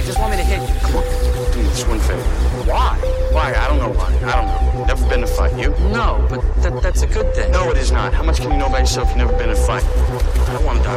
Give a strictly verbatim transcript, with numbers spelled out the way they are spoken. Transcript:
just want me to hit you. Come on, do me this one favor. Why? Why? I don't know why. I don't know. Never been in a fight. You? No, but that, that's a good thing. No, it is not. How much can you know about yourself? You've never been in a fight. I don't want to die